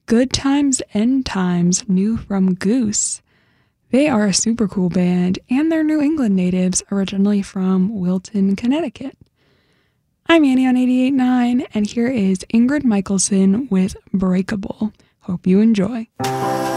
Good Times End Times, new from Goose. They are a super cool band, and they're New England natives originally from Wilton, Connecticut. I'm Annie on 88.9, and here is Ingrid Michaelson with Breakable. Hope you enjoy.